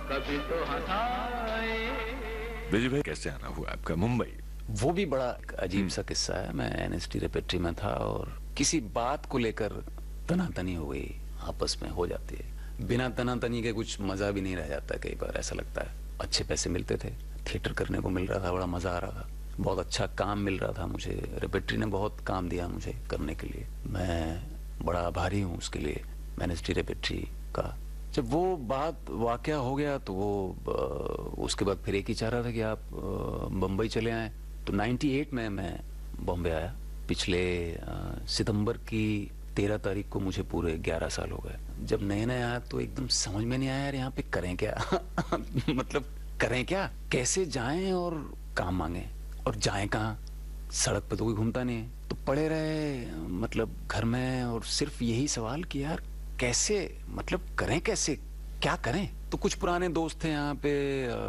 कभी तो हंसाए। विजय भाई, कैसे आना हुआ आपका मुंबई? वो भी बड़ा अजीब सा किस्सा है। मैं एनएसटी रेपेट्री में था और किसी बात को लेकर तनातनी हो गई, आपस में हो जाती है। बिना तनातनी के कुछ मजा भी नहीं रह जाता, कई बार ऐसा लगता है। अच्छे पैसे मिलते थे, थिएटर करने को मिल रहा था, बड़ा मजा आ रहा था, बहुत अच्छा काम मिल रहा था मुझे। रेपेट्री ने बहुत काम दिया मुझे करने के लिए, मैं बड़ा आभारी हूँ उसके लिए, एनएसटी रेपेट्री का। जब वो बात वाकया हो गया तो वो उसके बाद फिर एक ही चाह रहा था कि आप बम्बई चले आए। तो 98 में मैं बॉम्बे आया। पिछले सितंबर की 13 तारीख को मुझे पूरे 11 साल हो गए। जब नए नए आया तो एकदम समझ में नहीं आया यार यहाँ पे करें क्या मतलब करें क्या, कैसे जाएं और काम मांगे, और जाएं कहाँ, सड़क पे तो कोई घूमता नहीं है। तो पड़े रहे मतलब घर में, और सिर्फ यही सवाल कि यार कैसे, मतलब करें कैसे, क्या करें। तो कुछ पुराने दोस्त थे यहाँ पे,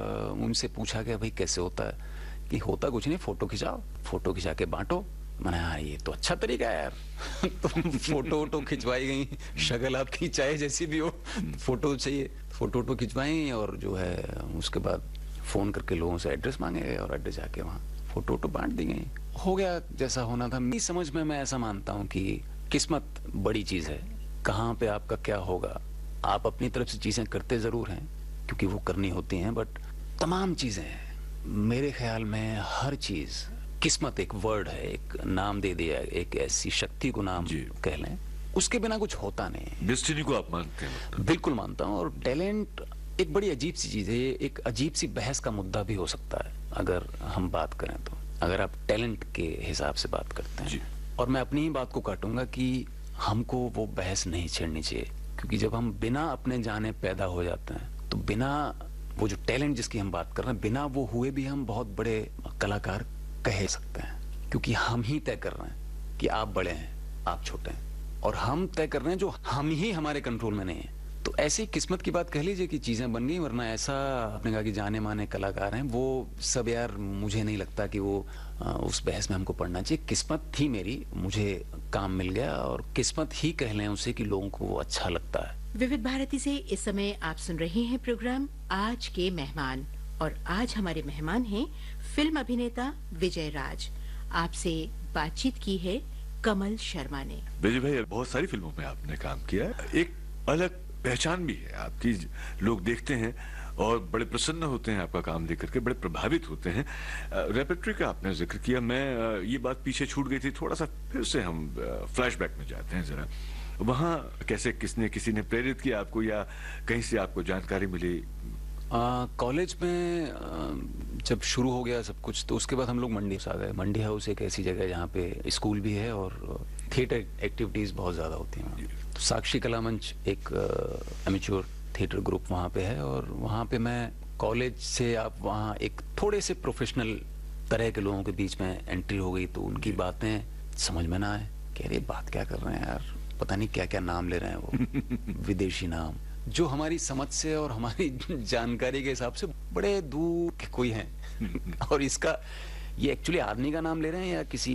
उनसे पूछा गया भाई कैसे होता है, कि होता कुछ नहीं, फोटो खिंचाओ, फोटो खिंचा के बांटो। मैंने हाँ ये तो अच्छा तरीका है यार तो फोटो वोटो खिंचवाई गई, शक्ल आपकी चाहे जैसी भी हो, फोटो चाहिए, फोटो वोटो खिंचवाई, और जो है उसके बाद फोन करके लोगों से एड्रेस मांगे और अड्डे जाके वहाँ फोटो वोटो बांट दी गई। हो गया जैसा होना था। मेरी समझ में मैं ऐसा मानता हूँ कि किस्मत बड़ी चीज है, कहाँ पे आपका क्या होगा। आप अपनी तरफ से चीजें करते जरूर हैं क्योंकि वो करनी होती हैं, बट तमाम चीजें मेरे ख्याल में हर चीज, किस्मत एक वर्ड है, एक नाम दे दिया, एक ऐसी शक्ति को नाम कह लें, उसके बिना कुछ होता नहीं। डेस्टिनी को आप मानते हैं? बिल्कुल मानता हूँ। और टैलेंट एक बड़ी अजीब सी चीज है, ये एक अजीब सी बहस का मुद्दा भी हो सकता है अगर हम बात करें तो, अगर आप टैलेंट के हिसाब से बात करते हैं। और मैं अपनी ही बात को काटूंगा कि हमको वो बहस नहीं छेड़नी चाहिए, क्योंकि जब हम बिना अपने जाने पैदा हो जाते हैं तो बिना वो जो टैलेंट जिसकी हम बात कर रहे हैं, बिना वो हुए भी हम बहुत बड़े कलाकार कह सकते हैं, क्योंकि हम ही तय कर रहे हैं कि आप बड़े हैं, आप छोटे हैं, और हम तय कर रहे हैं जो हम ही हमारे कंट्रोल में नहीं है। तो ऐसी किस्मत की बात कह लीजिए कि चीजें बन गई, वरना ऐसा आपने कहा कि जाने माने कलाकार हैं, वो सब यार मुझे नहीं लगता कि वो उस बहस में हमको पढ़ना चाहिए। किस्मत थी मेरी, मुझे काम मिल गया, और किस्मत ही कह लें उसे कि लोगों को वो अच्छा लगता है। विविध भारती से इस समय आप सुन रहे हैं प्रोग्राम आज के मेहमान, और आज हमारे मेहमान हैं फिल्म अभिनेता विजय राज। आपसे बातचीत की है कमल शर्मा ने। विजय भाई, बहुत सारी फिल्मों में आपने काम किया है, एक अलग पहचान भी है आपकी, लोग देखते हैं और बड़े प्रसन्न होते हैं आपका काम देख करके, बड़े प्रभावित होते हैं। रेपेट्री का आपने जिक्र किया, मैं ये बात पीछे छूट गई थी, थोड़ा सा फिर से हम फ्लैशबैक में जाते हैं जरा। वहाँ कैसे, किसी ने प्रेरित किया आपको, या कहीं से आपको जानकारी मिली? कॉलेज में जब शुरू हो गया सब कुछ, तो उसके बाद हम लोग मंडी आ गए। मंडी हाउस एक ऐसी जगह है जहाँ पे स्कूल भी है और थिएटर एक्टिविटीज बहुत ज्यादा होती हैं। तो साक्षी कला मंच एक एमेच्योर थिएटर ग्रुप वहाँ पे है, और वहाँ पे मैं कॉलेज से आप वहाँ एक थोड़े से प्रोफेशनल तरह के लोगों के बीच में एंट्री हो गई। तो उनकी बातें समझ में ना आए, कह रहे बात क्या कर रहे हैं यार, पता नहीं क्या क्या नाम ले रहे हैं वो विदेशी नाम, जो हमारी समझ से और हमारी जानकारी के हिसाब से बड़े दूर के कोई हैं और इसका ये एक्चुअली आदमी का नाम ले रहे हैं या किसी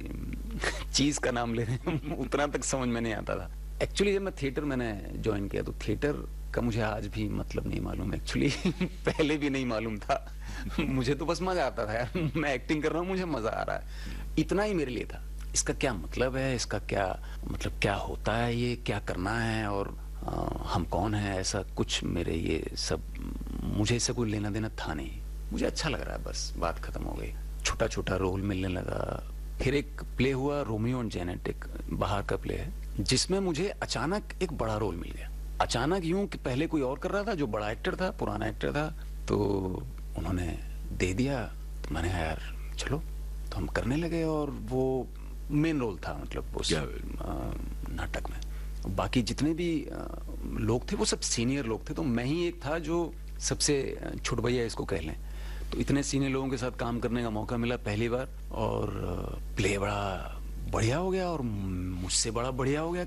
चीज का नाम ले रहे हैं, उतना तक समझ में नहीं आता था। एक्चुअली जब मैं थिएटर मैंने ज्वाइन किया तो थिएटर का मुझे आज भी मतलब नहीं मालूम एक्चुअली पहले भी नहीं मालूम था मुझे तो बस मजा आता था यार, मैं एक्टिंग कर रहा हूँ, मुझे मजा आ रहा है, इतना ही मेरे लिए था। इसका क्या मतलब है, इसका क्या मतलब, क्या होता है, ये क्या करना है, और हम कौन हैं, ऐसा कुछ मेरे ये सब, मुझे इससे कोई लेना देना था नहीं। मुझे अच्छा लग रहा है, बस बात खत्म हो गई। छोटा छोटा रोल मिलने लगा। फिर एक प्ले हुआ रोमियो एंड जेनेट, एक बाहर का प्ले है, जिसमें मुझे अचानक एक बड़ा रोल मिल गया। अचानक यूं कि पहले कोई और कर रहा था जो बड़ा एक्टर था, पुराना एक्टर था, तो उन्होंने दे दिया। तो मैंने कहा यार चलो, तो हम करने लगे, और वो मेन रोल था मतलब उस नाटक में। बाकी जितने भी लोग थे वो सब सीनियर लोग थे, तो मैं ही एक था जो सबसे छोट भैया इसको कह लें। तो इतने सीनियर लोगों के साथ काम करने का मौका मिला पहली बार, और प्ले बड़ा बढ़िया हो गया और मुझसे बड़ा बढ़िया हो गया।